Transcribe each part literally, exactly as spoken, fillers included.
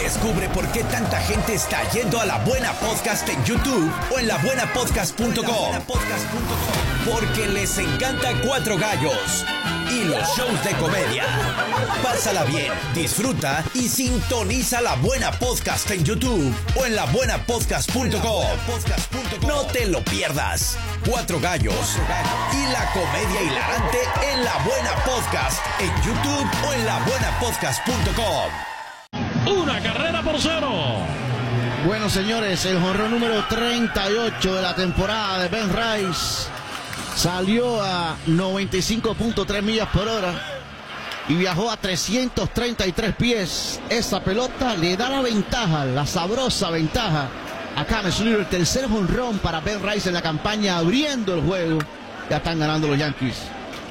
Descubre por qué tanta gente está yendo a La Buena Podcast en YouTube o en la buena podcast punto com. Porque les encanta Cuatro Gallos y los shows de comedia. Pásala bien, disfruta y sintoniza La Buena Podcast en YouTube o en la buena podcast punto com. No te lo pierdas. Cuatro Gallos y la comedia hilarante en La Buena Podcast en YouTube o en la buena podcast punto com. Una carrera por cero. Bueno, señores, el jonrón número treinta y ocho de la temporada de Ben Rice salió a noventa y cinco punto tres millas por hora y viajó a trescientos treinta y tres pies. Esa pelota le da la ventaja, la sabrosa ventaja a Cameron Slider. El tercer jonrón para Ben Rice en la campaña, abriendo el juego. Ya están ganando los Yankees.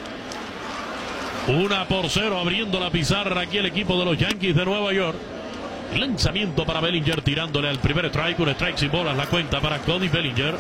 Una por cero, abriendo la pizarra aquí el equipo de los Yankees de Nueva York. Lanzamiento para Bellinger, tirándole al primer strike. Un strike sin bolas, la cuenta para Cody Bellinger.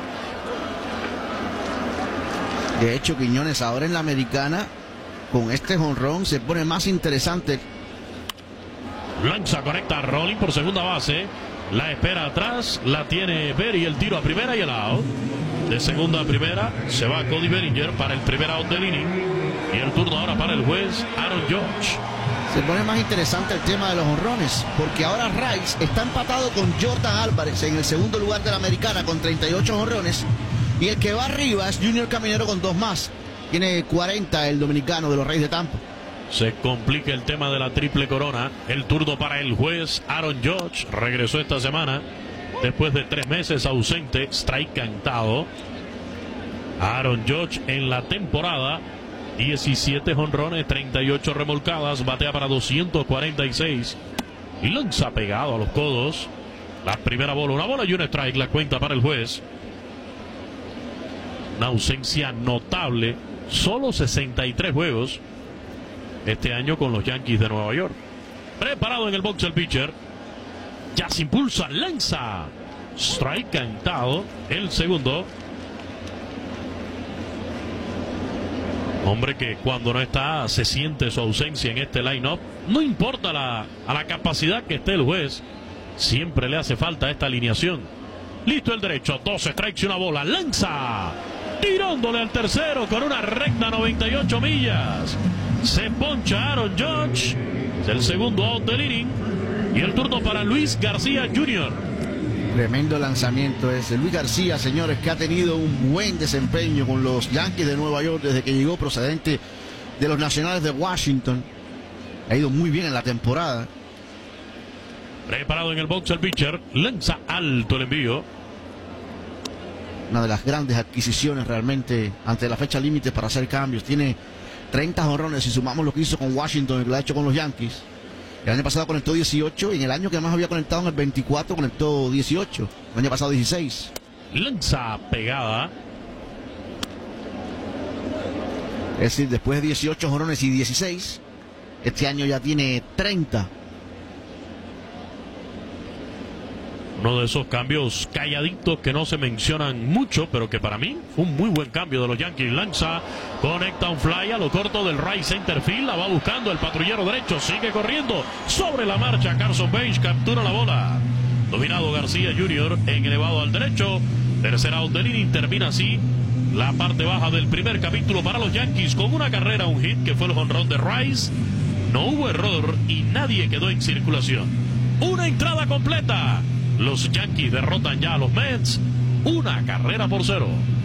De hecho, Quiñones, ahora en la americana, con este jonrón se pone más interesante. Lanza, conecta a Rolling por segunda base. La espera atrás, la tiene Berry, el tiro a primera y el out. De segunda a primera se va Cody Bellinger para el primer out del inning. Y el turno ahora para el juez Aaron Judge. Se pone más interesante el tema de los jonrones, porque ahora Rice está empatado con Jordan Álvarez en el segundo lugar de la americana con treinta y ocho jonrones. Y el que va arriba es Junior Caminero con dos más. Tiene cuarenta el dominicano de los Reyes de Tampa. Se complica el tema de la triple corona. El turno para el juez Aaron Judge. Regresó esta semana después de tres meses ausente. Strike cantado. Aaron Judge en la temporada. diecisiete jonrones, treinta y ocho remolcadas. Batea para doscientos cuarenta y seis. Y lanza pegado a los codos. La primera bola, una bola y un strike. La cuenta para el juez. Una ausencia notable. Solo sesenta y tres juegos este año con los Yankees de Nueva York. Preparado en el box el pitcher. Ya se impulsa, lanza. Strike cantado. El segundo. Hombre que cuando no está se siente su ausencia en este line-up. No importa la, a la capacidad que esté el juez. Siempre le hace falta esta alineación. Listo el derecho. Dos strikes y una bola. Lanza. Tirándole al tercero con una recta noventa y ocho millas. Se poncha Aaron Judge. Es el segundo out del inning. Y el turno para Luis García junior Tremendo lanzamiento ese. Luis García, señores, que ha tenido un buen desempeño con los Yankees de Nueva York desde que llegó procedente de los Nacionales de Washington. Ha ido muy bien en la temporada. Preparado en el box el pitcher. Lanza alto el envío. Una de las grandes adquisiciones realmente ante la fecha límite para hacer cambios. Tiene treinta jonrones si sumamos lo que hizo con Washington y lo ha hecho con los Yankees. El año pasado conectó dieciocho y en el año que más había conectado, en el veinticuatro, conectó dieciocho. El año pasado dieciséis. Lanza pegada. Es decir, después de dieciocho jonrones y dieciséis, este año ya tiene treinta. Uno de esos cambios calladitos que no se mencionan mucho, pero que para mí fue un muy buen cambio de los Yankees. Lanza, conecta un fly a lo corto del right center field. La va buscando el patrullero derecho. Sigue corriendo sobre la marcha. Carson Bench captura la bola. Dominado García junior en elevado al derecho. Tercer out del inning. Termina así la parte baja del primer capítulo para los Yankees con una carrera, un hit que fue el jonrón de Rice. No hubo error y nadie quedó en circulación. Una entrada completa. Los Yankees derrotan ya a los Mets. Una carrera por cero.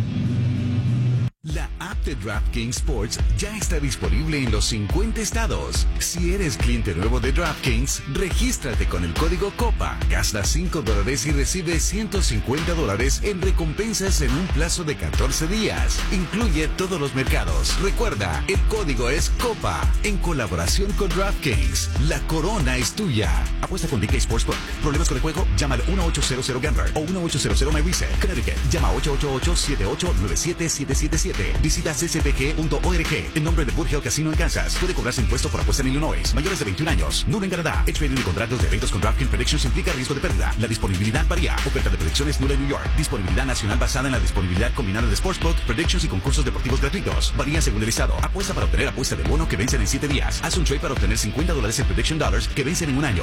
La app de DraftKings Sports ya está disponible en los cincuenta estados. Si eres cliente nuevo de DraftKings, regístrate con el código COPA. Gasta cinco dólares y recibe ciento cincuenta dólares en recompensas en un plazo de catorce días. Incluye todos los mercados. Recuerda, el código es COPA. En colaboración con DraftKings, la corona es tuya. Apuesta con D K Sportsbook. ¿Problemas con el juego? Llama al uno ocho cero cero Gambler o uno ocho cero cero My Reset. Connecticut. Llama ocho ocho ocho, siete ocho nueve siete, siete siete siete. Visita c c p g punto org. En nombre de Burge Hill Casino en Kansas. Puede cobrarse impuesto por apuesta en Illinois. Mayores de veintiún años. Nulo en Canadá. El trading de contratos de eventos con DraftKings Predictions implica riesgo de pérdida. La disponibilidad varía. Oferta de predicciones nula en New York. Disponibilidad nacional basada en la disponibilidad combinada de Sportsbook, Predictions y concursos deportivos gratuitos. Varía según el estado. Apuesta para obtener apuesta de bono que vencen en siete días. Haz un trade para obtener cincuenta dólares en Prediction Dollars que vencen en un año.